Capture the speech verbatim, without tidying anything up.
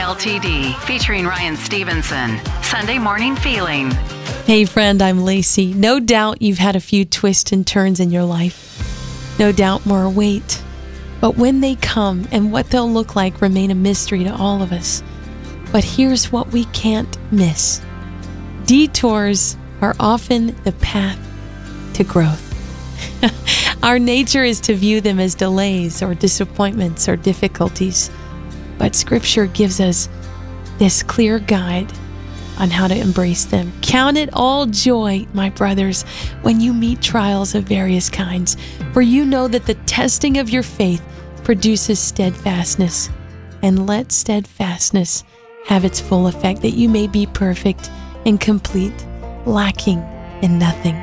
L T D, featuring Ryan Stevenson. Sunday Morning Feeling. Hey friend, I'm Lacey. No doubt you've had a few twists and turns in your life. No doubt more await. But when they come and what they'll look like remain a mystery to all of us. But here's what we can't miss. Detours are often the path to growth. Our nature is to view them as delays or disappointments or difficulties. But Scripture gives us this clear guide on how to embrace them. Count it all joy, my brothers, when you meet trials of various kinds, for you know that the testing of your faith produces steadfastness. And let steadfastness have its full effect, that you may be perfect and complete, lacking in nothing.